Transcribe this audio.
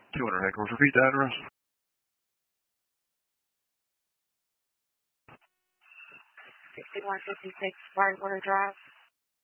200 headquarters. Repeat the address. 6156 Whitewater Drive.